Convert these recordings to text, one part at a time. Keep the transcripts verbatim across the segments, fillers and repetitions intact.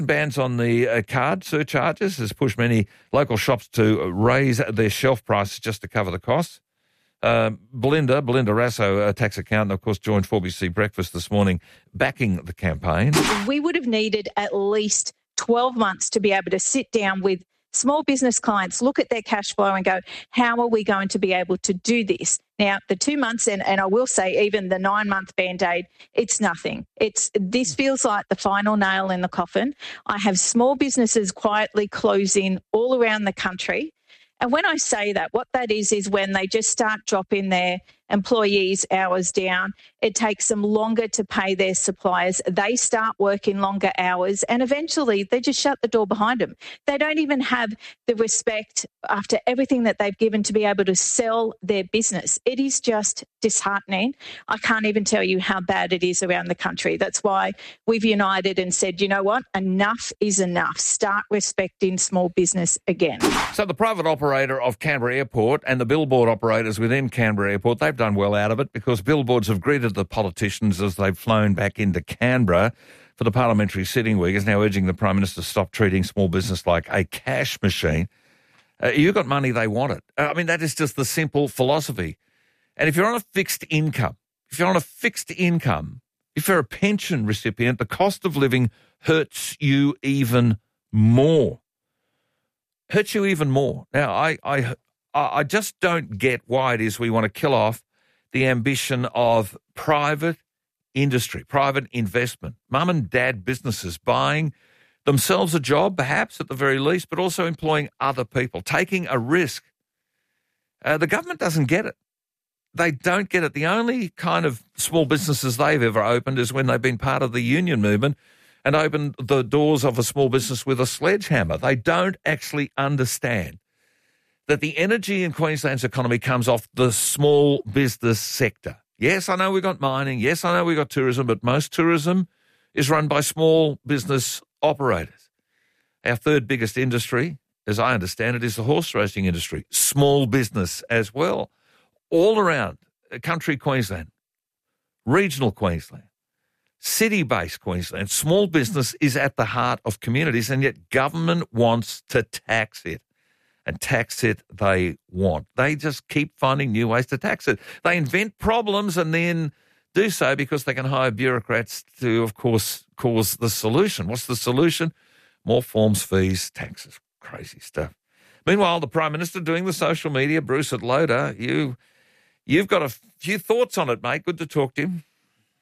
Bans on the uh, card surcharges has pushed many local shops to raise their shelf prices just to cover the costs. Uh, Belinda, Belinda Rasso, a tax accountant, of course, joined four B C Breakfast this morning backing the campaign. We would have needed at least twelve months to be able to sit down with small business clients, look at their cash flow and go, how are we going to be able to do this? Now, the two months, and, and I will say even the nine-month Band-Aid, it's nothing. It's This feels like the final nail in the coffin. I have small businesses quietly closing all around the country. And when I say that, what that is is when they just start dropping their employees' hours down. It takes them longer to pay their suppliers. They start working longer hours and eventually they just shut the door behind them. They don't even have the respect after everything that they've given to be able to sell their business. It is just disheartening. I can't even tell you how bad it is around the country. That's why we've united and said, you know what, enough is enough. Start respecting small business again. So the private operator of Canberra Airport and the billboard operators within Canberra Airport, they've done well out of it because billboards have greeted the politicians as they've flown back into Canberra for the parliamentary sitting week, is now urging the Prime Minister to stop treating small business like a cash machine. Uh, you got money, they want it. I mean, that is just the simple philosophy. And if you're on a fixed income, if you're on a fixed income, if you're a pension recipient, the cost of living hurts you even more. Hurts you even more. Now, I, I, I just don't get why it is we want to kill off the ambition of private industry, private investment, mum and dad businesses buying themselves a job, perhaps at the very least, but also employing other people, taking a risk. Uh, the government doesn't get it. They don't get it. The only kind of small businesses they've ever opened is when they've been part of the union movement and opened the doors of a small business with a sledgehammer. They don't actually understand that the energy in Queensland's economy comes off the small business sector. Yes, I know we've got mining. Yes, I know we've got tourism, but most tourism is run by small business operators. Our third biggest industry, as I understand it, is the horse racing industry. Small business as well. All around country Queensland, regional Queensland, city-based Queensland, small business is at the heart of communities, and yet government wants to tax it. And tax it they want. They just keep finding new ways to tax it. They invent problems and then do so because they can hire bureaucrats to, of course, cause the solution. What's the solution? More forms, fees, taxes. Crazy stuff. Meanwhile, the Prime Minister doing the social media, Bruce Atloda, you, you've got a few thoughts on it, mate. Good to talk to you.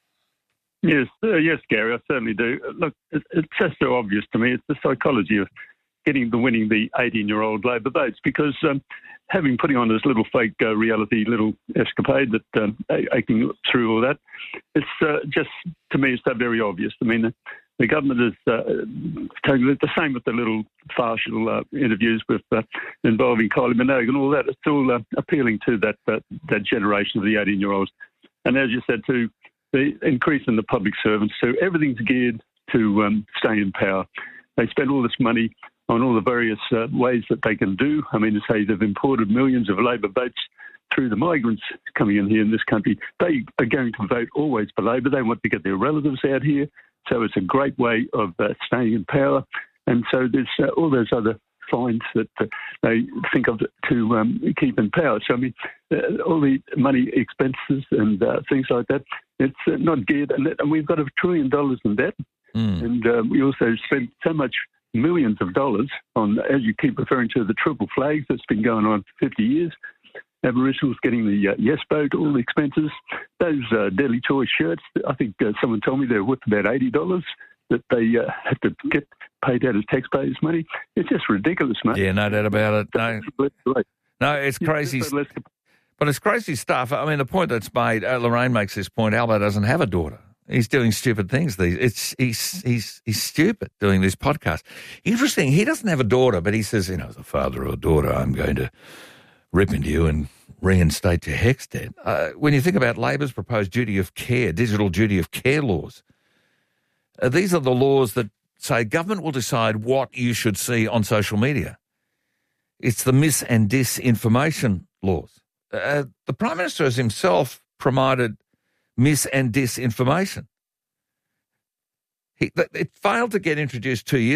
Yes, uh, yes, Gary, I certainly do. Look, it's, it's just so obvious to me. It's the psychology of getting the winning the eighteen-year-old Labor votes because um, having putting on this little fake uh, reality little escapade that um, aching through all that, it's uh, just, to me, it's so very obvious. I mean, the, the government is uh, taking the same with the little farcical uh, interviews with uh, involving Kylie Minogue and all that. It's all uh, appealing to that, that that generation of the eighteen-year-olds. And as you said, too, the increase in the public servants, so everything's geared to um, stay in power. They spend all this money on all the various uh, ways that they can do. I mean, to say they've imported millions of Labor votes through the migrants coming in here in this country. They are going to vote always for Labor. They want to get their relatives out here. So it's a great way of uh, staying in power. And so there's uh, all those other fines that uh, they think of to um, keep in power. So, I mean, uh, all the money expenses and uh, things like that, it's uh, not geared. And, and we've got a trillion dollars in debt. Mm. And uh, we also spend so much millions of dollars on, as you keep referring to, the triple flags that's been going on for fifty years. Aboriginals getting the uh, yes vote, all the expenses. Those uh, Deadly Choice shirts, I think uh, someone told me they're worth about eighty dollars that they uh, have to get paid out as taxpayers' money. It's just ridiculous, mate. Yeah, no doubt about it. No, no it's crazy. But it's crazy stuff. I mean, the point that's made, uh, Lorraine makes this point, Albo doesn't have a daughter. He's doing stupid things. These it's he's he's he's stupid doing this podcast. Interesting. He doesn't have a daughter, but he says, you know, as a father or a daughter, I'm going to rip into you and reinstate your HECS debt. Uh, when you think about Labor's proposed duty of care, digital duty of care laws, uh, these are the laws that say government will decide what you should see on social media. It's the mis and disinformation laws. Uh, the Prime Minister has himself promoted mis and disinformation. He, it failed to get introduced two years